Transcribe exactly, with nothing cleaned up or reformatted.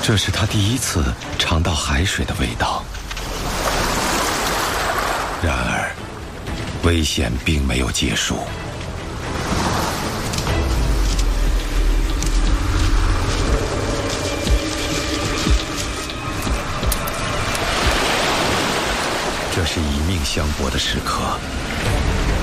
这是他第一次尝到海水的味道。然而，危险并没有结束。这是以命相搏的时刻。